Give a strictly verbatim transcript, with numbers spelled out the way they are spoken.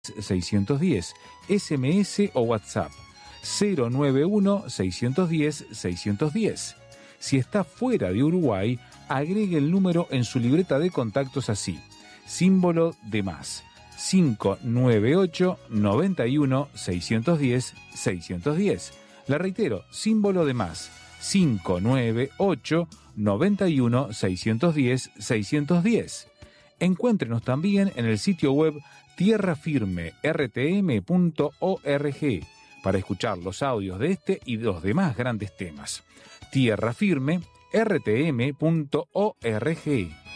seiscientos diez, S M S o WhatsApp cero nueve uno, seiscientos diez, seiscientos diez. Si está fuera de Uruguay, agregue el número en su libreta de contactos así: símbolo de más, cinco nueve ocho, noventa y uno, seiscientos diez, seiscientos diez. La reitero, símbolo de más, cinco nueve ocho, noventa y uno, seiscientos diez, seiscientos diez. Encuéntrenos también en el sitio web tierra firme r t m punto org para escuchar los audios de este y los demás grandes temas. tierra firme r t m punto org.